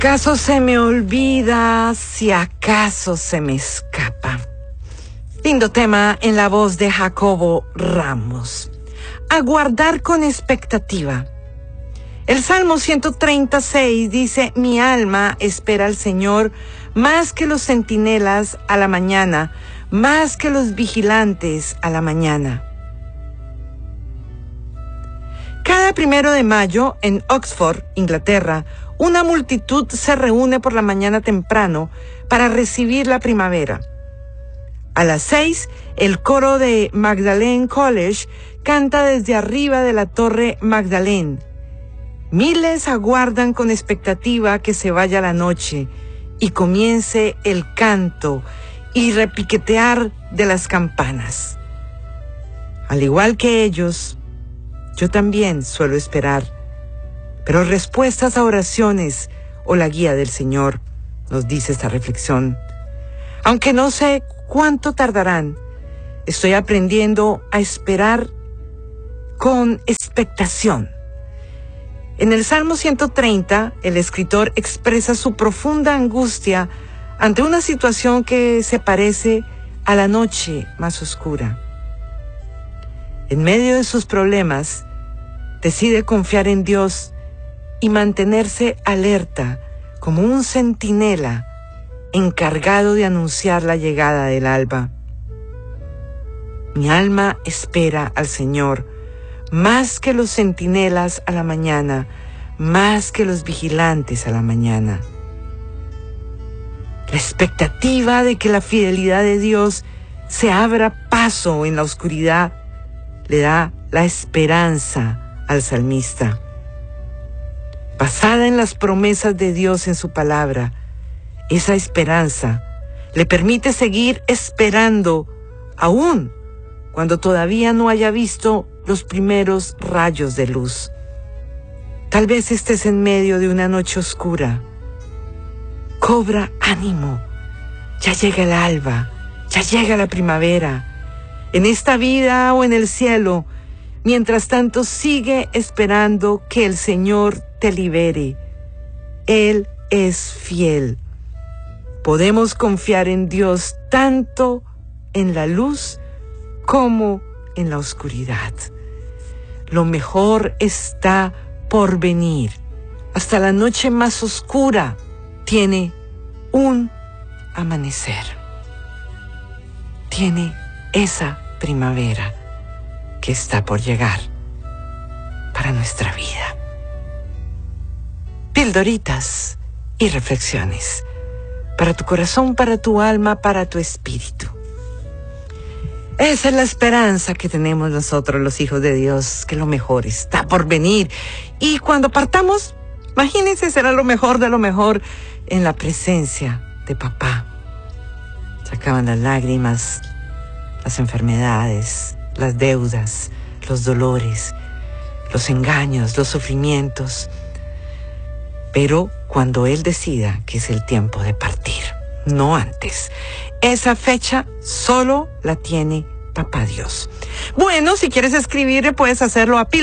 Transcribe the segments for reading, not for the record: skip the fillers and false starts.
acaso se me olvida, si acaso se me escapa. Lindo tema en la voz de Jacobo Ramos. Aguardar con expectativa. El Salmo 136 dice: mi alma espera al Señor más que los centinelas a la mañana, más que los vigilantes a la mañana. Cada 1 de mayo en Oxford, Inglaterra, una multitud se reúne por la mañana temprano para recibir la primavera. A las 6, el coro de Magdalene College canta desde arriba de la Torre Magdalene. Miles aguardan con expectativa que se vaya la noche y comience el canto y repiquetear de las campanas. Al igual que ellos, yo también suelo esperar, pero respuestas a oraciones o la guía del Señor, nos dice esta reflexión. Aunque no sé cuánto tardarán, estoy aprendiendo a esperar con expectación. En el Salmo 130, el escritor expresa su profunda angustia ante una situación que se parece a la noche más oscura. En medio de sus problemas, decide confiar en Dios y mantenerse alerta como un centinela encargado de anunciar la llegada del alba. Mi alma espera al Señor, más que los centinelas a la mañana, más que los vigilantes a la mañana. La expectativa de que la fidelidad de Dios se abra paso en la oscuridad le da la esperanza al salmista. Basada en las promesas de Dios en su palabra, esa esperanza le permite seguir esperando aún cuando todavía no haya visto los primeros rayos de luz. Tal vez estés en medio de una noche oscura. Cobra ánimo. Ya llega el alba, ya llega la primavera. En esta vida o en el cielo, mientras tanto sigue esperando que el Señor te libere. Él es fiel. Podemos confiar en Dios tanto en la luz como en la oscuridad. Lo mejor está por venir. Hasta la noche más oscura tiene un amanecer. Tiene esa primavera que está por llegar para nuestra vida. Pildoritas y reflexiones para tu corazón, para tu alma, para tu espíritu. Esa es la esperanza que tenemos nosotros, los hijos de Dios, que lo mejor está por venir. Y cuando partamos, imagínense, será lo mejor de lo mejor en la presencia de papá. Se acaban las lágrimas, las enfermedades, las deudas, los dolores, los engaños, los sufrimientos. Pero cuando Él decida que es el tiempo de partir, no antes. Esa fecha solo la tiene Papá Dios. Bueno, si quieres escribir, puedes hacerlo a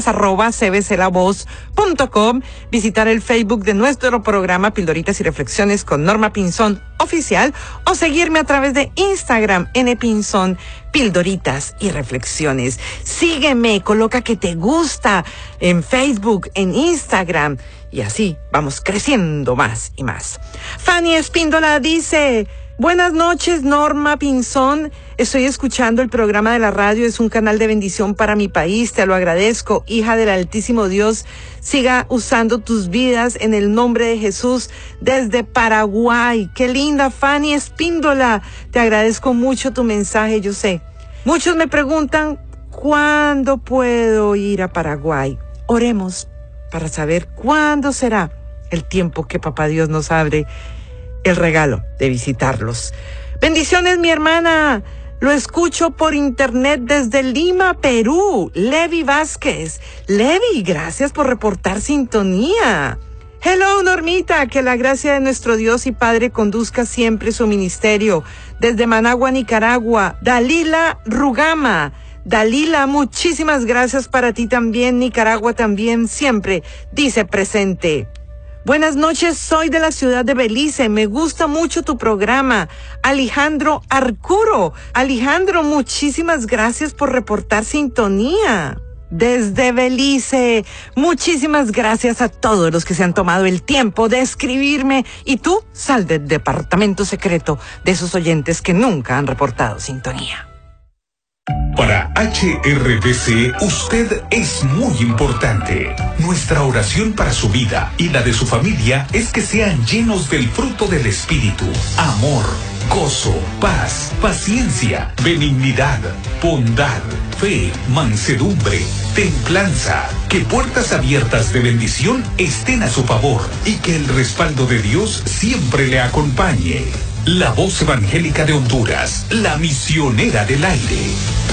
pildoritas@cbclavoz.com, visitar el Facebook de nuestro programa Pildoritas y Reflexiones con Norma Pinzón Oficial, o seguirme a través de Instagram, npinzón, Pildoritas y Reflexiones. Sígueme, coloca que te gusta en Facebook, en Instagram, y así vamos creciendo más y más. Fanny Espíndola dice: buenas noches, Norma Pinzón. Estoy escuchando el programa de la radio. Es un canal de bendición para mi país. Te lo agradezco, hija del Altísimo Dios. Siga usando tus vidas en el nombre de Jesús desde Paraguay. Qué linda, Fanny Espíndola. Te agradezco mucho tu mensaje, yo sé. Muchos me preguntan, ¿cuándo puedo ir a Paraguay? Oremos para saber cuándo será el tiempo que Papá Dios nos abre el regalo de visitarlos. Bendiciones, mi hermana. Lo escucho por internet desde Lima, Perú. Levi Vázquez. Levi, gracias por reportar sintonía. Hello, Normita. Que la gracia de nuestro Dios y Padre conduzca siempre su ministerio. Desde Managua, Nicaragua. Dalila Rugama. Dalila, muchísimas gracias para ti también. Nicaragua también siempre dice presente. Buenas noches, soy de la ciudad de Belice. Me gusta mucho tu programa. Alejandro Arcuro. Alejandro, muchísimas gracias por reportar sintonía. Desde Belice, muchísimas gracias a todos los que se han tomado el tiempo de escribirme. Y tú, sal del departamento secreto de esos oyentes que nunca han reportado sintonía. Para HRBC, usted es muy importante. Nuestra oración para su vida y la de su familia es que sean llenos del fruto del Espíritu: amor, gozo, paz, paciencia, benignidad, bondad, fe, mansedumbre, templanza. Que puertas abiertas de bendición estén a su favor y que el respaldo de Dios siempre le acompañe. La Voz Evangélica de Honduras, la misionera del aire.